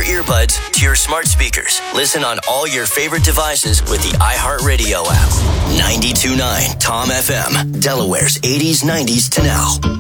earbuds to your smart speakers. Listen on all your favorite devices with the iHeartRadio app. 92.9 Tom FM, Delaware's 80s, 90s to now.